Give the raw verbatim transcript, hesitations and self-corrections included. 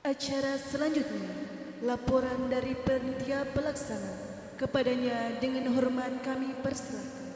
Acara selanjutnya, laporan dari panitia pelaksana. Kepadanya dengan hormat kami persilakan.